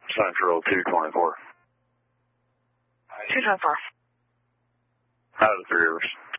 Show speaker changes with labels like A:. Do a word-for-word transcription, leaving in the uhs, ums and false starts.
A: Central two twenty-four.
B: two twenty-four.
A: Out of the Three Rivers.